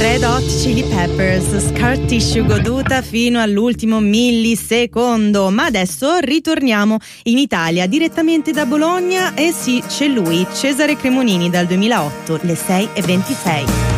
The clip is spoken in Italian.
Red Hot Chili Peppers, Scar Tissue, goduta fino all'ultimo millisecondo. Ma adesso ritorniamo in Italia, direttamente da Bologna, e sì, c'è lui, Cesare Cremonini, dal 2008, le 6:26.